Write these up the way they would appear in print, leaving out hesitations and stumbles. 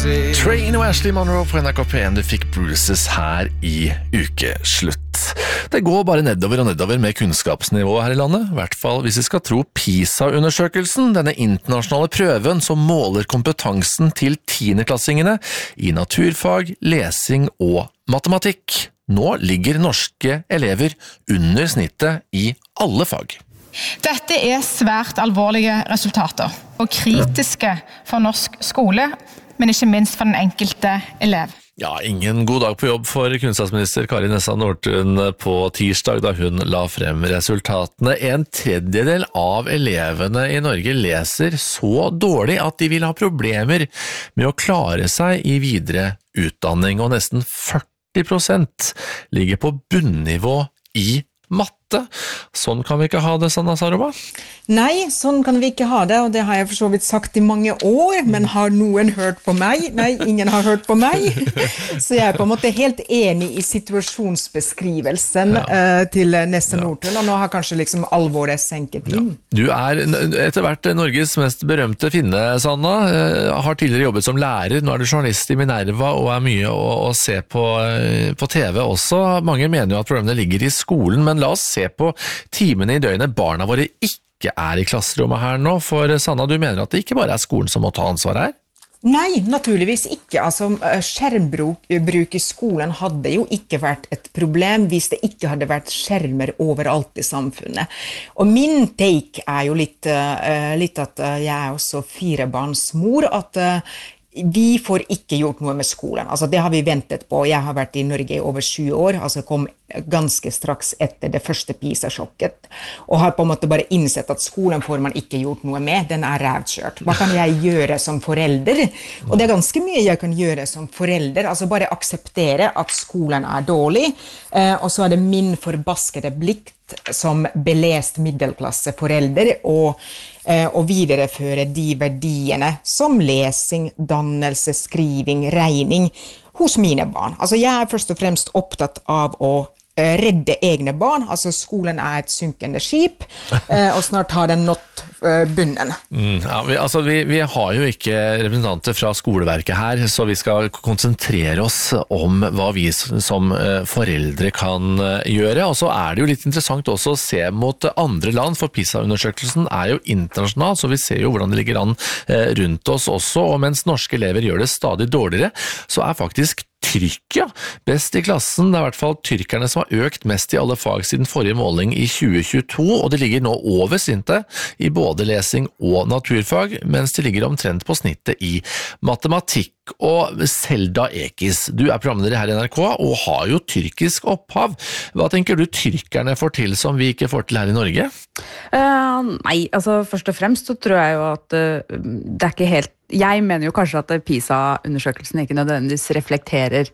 Train og Ashley Monroe på NRK P1. Du fikk Bruises her i ukeslutt. Det går bare nedover og nedover med kunnskapsnivået her i landet, i hvert fall hvis vi skal tro PISA-undersøkelsen, denne internasjonale prøven som måler kompetansen til 10-klassingene i naturfag, lesing og matematikk. Nå ligger norske elever under snittet i alle fag. Dette svært alvorlige resultater, og kritiske for norsk skole, men ikke minst for den enkelte elev. Ja, ingen god dag på jobb for kunnskapsminister Kari Nessa Nordtun på tirsdag da hun la frem resultatene. 1/3 av elevene i Norge leser så dårlig at de vil ha problemer med å klare seg i videre utdanning, og nesten 40% ligger på bunnivå i matte. Sånn kan vi ikke ha det, Sanna Saroma? Nei, sånn kan vi ikke ha det, og det har jeg for så vidt sagt i mange år, men har noen hørt på meg? Nei, ingen har hørt på meg. Så jeg på en måte helt enig i situasjonsbeskrivelsen til Nessa Nordtun, og nå har kanskje liksom alvoret senket inn. Du etter hvert Norges mest berømte finne, Sanna. Har tidligere jobbet som lærer, nå du journalist i Minerva og mye å se på TV også. Mange mener jo at problemene ligger i skolen, men la oss se på timene i døgnet barna våre ikke i klasserommet her nå, for Sanna, du mener at det ikke bare skolen som må ta ansvar her? Nei, naturligvis ikke. Altså, skjermbruk i skolen hadde jo ikke vært et problem hvis det ikke hadde vært skjermer overalt i samfunnet. Og min take jo litt at jeg også 4-barnsmor, at vi får ikke gjort noe med skolen. Altså, det har vi ventet på. Jeg har vært i Norge i over 20 år, altså kom ganske straks etter det første PISA-sjokket, og har på en måte bare innsett at skolen får man ikke gjort noe med, den rævkjørt. Hva kan jeg gjøre som forelder? Og det ganske mye jeg kan gjøre som forelder, altså bare akseptere at skolen dårlig, og så det min forbaskede plikt som belest middelklasseforelder og videreføre de verdiene som lesing, dannelse, skriving, regning hos mine barn. Altså jeg først og fremst opptatt av å redde egne barn, altså skolen et synkende skip, og snart har den nått bunnen. Vi har jo ikke representanter fra skoleverket her, så vi skal konsentrere oss om hva vi som foreldre kan gjøre, og så det jo litt interessant også å se mot andre land, for PISA-undersøkelsen jo internasjonal, så vi ser jo hvordan det ligger an rundt oss også, og mens norske elever gjør det stadig dårligere, så faktisk Tyrkia best i klassen. Det I hvert fall tyrkerne som har økt mest i alle fag siden forrige måling i 2022, og de ligger nå over snittet i både lesing og naturfag, mens de ligger omtrent på snittet i matematikk. Og Selda Ekis, du programleder her i NRK og har jo tyrkisk opphav. Hva tenker du tyrkerne får til som vi ikke får til her i Norge? Nei, altså først og fremst så tror jeg jo at det ikke helt jeg mener jo kanskje at PISA-undersøkelsen ikke nødvendigvis reflekterer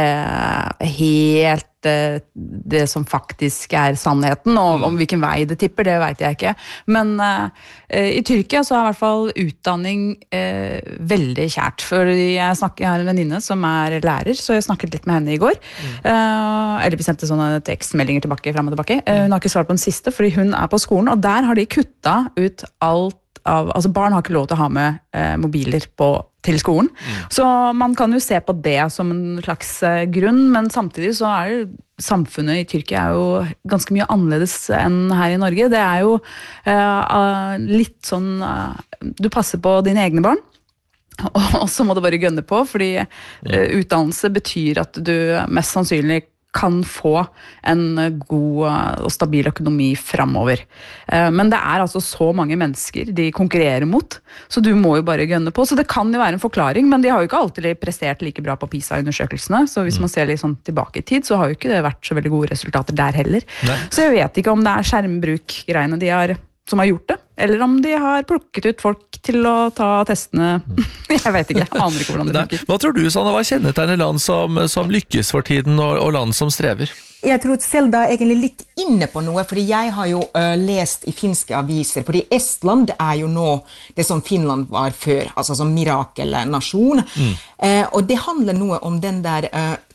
helt det som faktisk sannheten, og om hvilken vei det tipper, det vet jeg ikke. Men i Tyrkia så I hvert fall utdanning veldig kjært. For jeg har en venninne som lærer, så jeg snakket litt med henne i går. Eller vi sendte sånne tekstmeldinger tilbake, frem og tilbake. Hun har ikke svart på den siste, fordi hun på skolen, og der har de kuttet ut alt altså barn har ikke lov til å ha med mobiler til skolen. Så man kan jo se på det som en slags grunn, men samtidig så samfunnet i Tyrkia jo ganske mye annerledes enn her i Norge. Det jo litt sånn, du passer på dine egne barn, og så må du bare gønne på, fordi utdannelse betyr at du mest sannsynlig kan få en god og stabil økonomi fremover. Men det altså så mange mennesker de konkurrerer mot, så du må jo bare gønne på. Så det kan jo være en forklaring, men de har jo ikke alltid prestert like bra på PISA-undersøkelsene, så hvis man ser litt sånn tilbake I tid, så har jo ikke det vært så veldig gode resultater der heller. Nei. Så jeg vet ikke om det skjermbruk-greiene som har gjort det, eller om de har plukket ut folk til å ta testene. Jeg vet ikke, jeg aner ikke hvordan det funker. Hva tror du, Sanna, hva kjennetegner land som lykkes for tiden, og land som strever? Jeg tror at Selda egentlig litt inne på noe, fordi jeg har jo lest I finske aviser, fordi Estland jo nå det som Finland var før, altså som mirakelnasjon. Og det handler noe om den der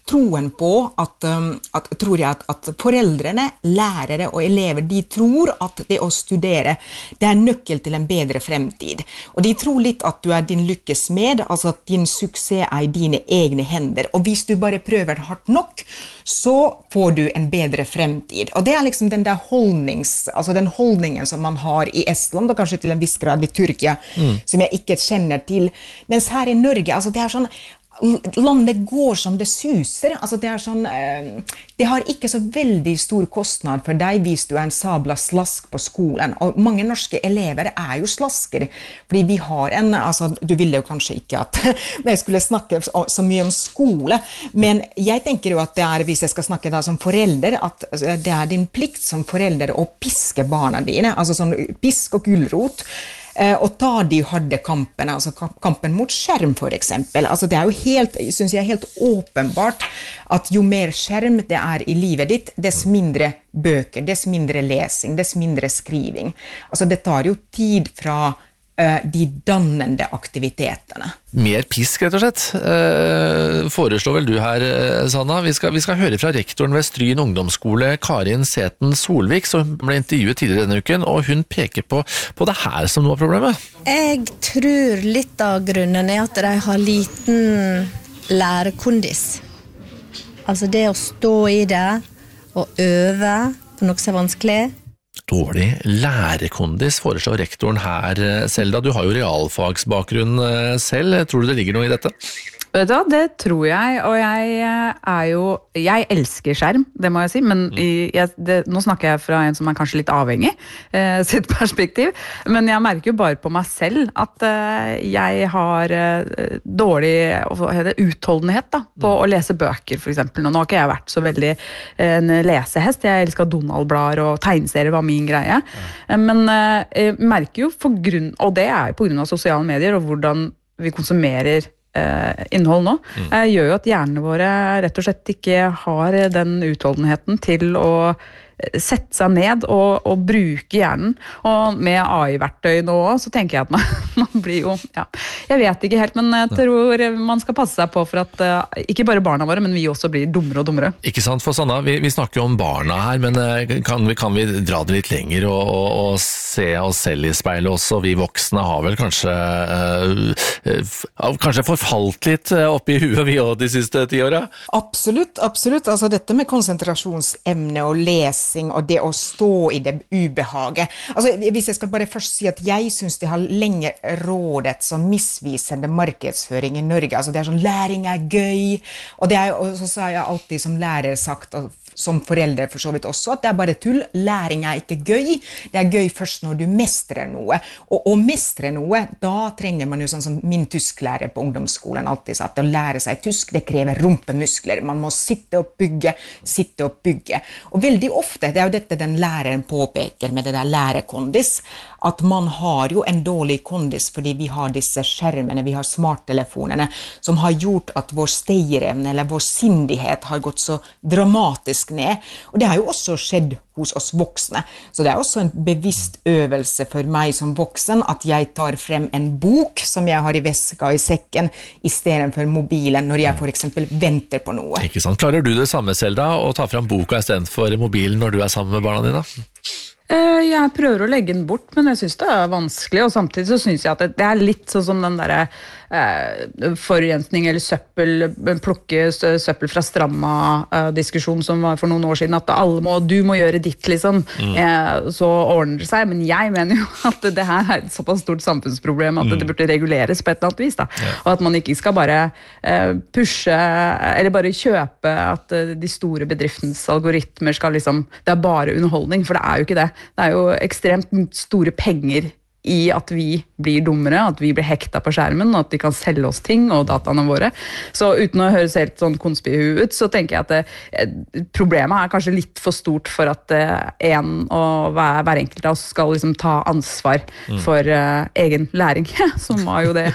troen på tror jeg at foreldrene, lærere og elever, de tror at det å studere, det nøkkel til en bedre fremtid. Og de tror litt at du din lykkes med, altså at din suksess i dine egne hender. Og hvis du bare prøver hardt nok, så får du en bedre fremtid. Og det liksom den der den holdningen som man har i Estland, og kanskje til en viss grad i Tyrkia, som jeg ikke kjenner til. Mens her i Norge, altså det sånn, landet går som det suser, altså det sånn, det har ikke så veldig stor kostnad for deg hvis du en sabla slask på skolen, og mange norske elever jo slasker, fordi vi har altså du ville jo kanskje ikke at jeg skulle snakke så mye om skole, men jeg tenker jo at det hvis jeg skal snakke da som forelder, at det din plikt som forelder å piske barna dine, altså sånn pisk og gulrot, og ta de harde kampene, altså kampen mot skjerm for eksempel. Altså det jo helt, synes jeg helt åpenbart at jo mer skjerm det i livet ditt, dess mindre bøker, dess mindre lesing, dess mindre skriving. Altså det tar jo tid fra de dannende aktivitetene. Mer pisk, rett og slett. Foreslår vel du her, Sanna. Vi skal høre fra rektoren ved Stryn ungdomsskole, Karin Seten Solvik, som ble intervjuet tidligere denne uken, og hun peker på det her som noe av problemet. Jeg tror litt av grunnen at de har liten lærekondis. Altså det å stå i det og øve på noe som vanskelig. Dårlig lærerkondis, foreslår rektoren her, Selda. Du har jo realfagsbakgrunn selv. Tror du det ligger noe i dette? Vet du hva, det tror jeg, og jeg elsker skjerm, det må jeg si, men nå snakker jeg fra en som kanskje litt avhengig, sitt perspektiv, men jeg merker jo bare på meg selv at jeg har dårlig utholdenhet da, på å lese bøker for eksempel. Nå har ikke jeg vært så veldig en lesehest, jeg elsker Donald-blader og tegneserier var min greie, men jeg merker jo og det på grunn av sosiale medier og hvordan vi konsumerer innhold nå, gjør jo at hjernene våre rett og slett ikke har den utholdenheten til å sette seg ned og bruke hjernen. Og med AI-verktøy nå så tenker jeg at man blir jo, jeg vet ikke helt, men jeg tror man skal passe seg på for at ikke bare barna våre, men vi også blir dummere og dummere. Ikke sant, for Sanna, vi snakker jo om barna her, men kan vi dra det litt lenger og se oss selv i speilet også? Vi voksne har vel kanskje forfalt litt opp i huet vi også de siste 10 årene? Absolutt. Altså dette med konsentrasjonsemne og lesing og det å stå i det ubehaget. Altså hvis jeg skal bare først si at jeg synes det har lenge rådet som misvisende markedsføring i Norge. Altså det sånn, læring gøy, og så har jeg alltid som lærer sagt, og som forelder for så vidt også, at det bare tull. Læring ikke gøy. Det gøy først når du mestrer noe. Og å mestre noe, da trenger man jo sånn som min tysklærer på ungdomsskolen alltid sa, at å lære seg tysk, det krever rumpemuskler. Man må sitte og bygge. Og veldig ofte, det jo dette den læreren påpeker med det der lærerkondis, at man har jo en dårlig kondis fordi vi har disse skjermene, vi har smarttelefonene, som har gjort at vår stayerevne eller vår sindighet har gått så dramatisk ned. Og det har jo også skjedd hos oss voksne. Så det også en bevisst øvelse for meg som voksen at jeg tar frem en bok som jeg har i veska og i sekken i stedet for mobilen når jeg for eksempel venter på noe. Ikke sant? Klarer du det samme, Selda, å ta frem boka i stedet for mobilen når du sammen med barna dine? Jeg prøver å legge den bort, men jeg synes det vanskelig, og samtidig så synes jeg at det litt sånn som den der forurensning eller søppel, plukke søppel fra stranda-diskusjon som var for noen år siden, at du må gjøre ditt, liksom, så ordner det seg, men jeg mener jo at det her et såpass stort samfunnsproblem at det burde reguleres på et eller annet vis, da. Og at man ikke skal bare pushe, eller bare kjøpe at de store bedriftens algoritmer skal liksom, det bare underholdning, for det jo ikke det. Det jo ekstremt store penger i at vi blir dummere, at vi blir hekta på skjermen, og at de kan selge oss ting og dataene våre. Så uten å høres helt sånn konspihu ut, så tenker jeg at problemet kanskje litt for stort for at en og hver enkelt av oss skal liksom ta ansvar for egen læring, som var jo det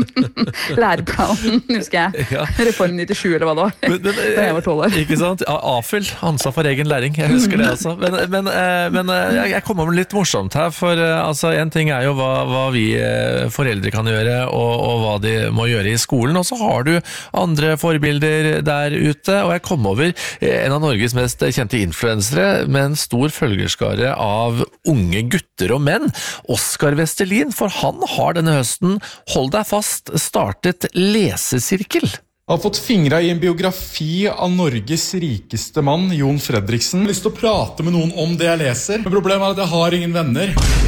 læreplanen, husker jeg. Ja. Reform 97 eller hva det var, da jeg var 12 år. Ikke sant? AFEL, ansvar for egen læring, jeg husker det altså. Men jeg kommer med litt morsomt her, for altså, en ting jo hva vi foreldre kan gjøre, og hva de må gjøre i skolen, og så har du andre forbilder der ute, og jeg kom over en av Norges mest kjente influensere med en stor følgerskare av unge gutter og menn, Oskar Vestelin, for han har denne høsten, hold deg fast, startet lesesirkel. Jeg har fått fingret i en biografi av Norges rikeste mann, Jon Fredriksen. Jeg har lyst til å prate med noen om det jeg leser, men problemet at jeg har ingen venner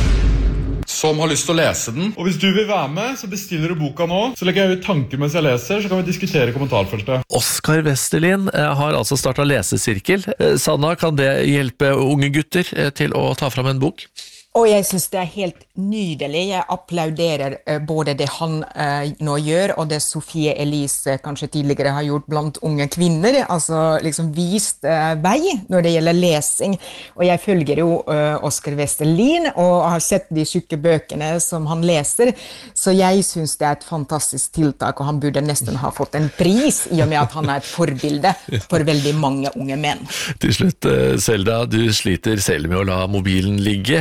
som har lyst til å lese den. Og hvis du vil være med, så bestiller du boka nå, så legger jeg ut tanker mens jeg leser, så kan vi diskutere kommentarfeltet. Oskar Vestelin har altså startet lesesirkel. Sanna, kan det hjelpe unge gutter til å ta fram en bok? Og jeg synes det helt nydelig. Jeg applauderer både det han nå gjør, og det Sofie Elise kanskje tidligere har gjort blant unge kvinner, altså liksom vist vei når det gjelder lesing. Og jeg følger jo Oskar Vestelin, og har sett de tjukke bøkene som han leser, så jeg synes det et fantastisk tiltak, og han burde nesten ha fått en pris, i og med at han et forbilde for veldig mange unge menn. Til slutt, Selda, du sliter selv med å la mobilen ligge,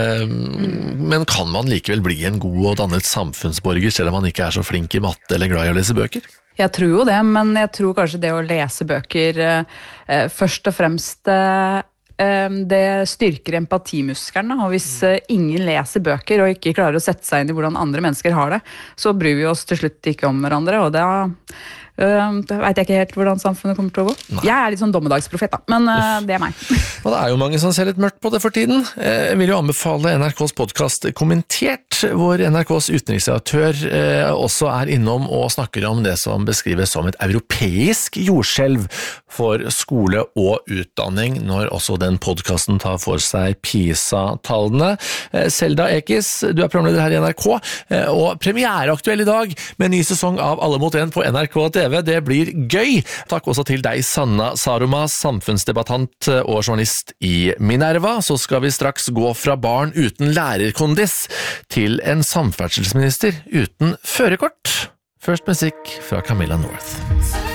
men kan man likevel bli en god og dannet samfunnsborger selv om man ikke så flink i matte eller glad i å lese bøker? Jeg tror jo det, men jeg tror kanskje det å lese bøker først og fremst det styrker empatimuskelen, og hvis ingen leser bøker og ikke klarer å sette seg inn i hvordan andre mennesker har det, så bryr vi oss til slutt ikke om hverandre, og da vet jeg ikke helt hvordan samfunnet kommer til å gå. Nei. Jeg litt sånn dommedagsprofet da, men det meg. Og det jo mange som ser litt mørkt på det for tiden. Jeg vil jo anbefale NRKs podcast Kommentert, hvor NRKs utenriksredaktør også innom og snakker om det som beskrives som et europeisk jordskjelv for skole og utdanning, når også den podcasten tar for seg PISA-tallene. Selda Ekiz, du programleder her i NRK, og premiereaktuell i dag med en ny sesong av Alle mot en på NRK TV. Det blir gøy. Takk også til deg, Sanna Saroma, samfunnsdebattant og journalist i Minerva. Så skal vi straks gå fra barn uten lærerkondis til en samferdselsminister uten førerkort. Først musikk fra Camilla North.